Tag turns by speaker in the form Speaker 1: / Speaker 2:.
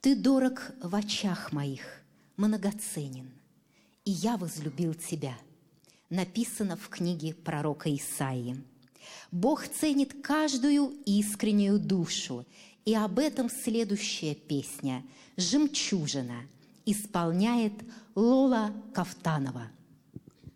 Speaker 1: Ты дорог в очах моих, многоценен, и я возлюбил тебя. Написано в книге пророка Исаии. Бог ценит каждую искреннюю душу, и об этом следующая песня «Жемчужина» исполняет Лола Кафтанова.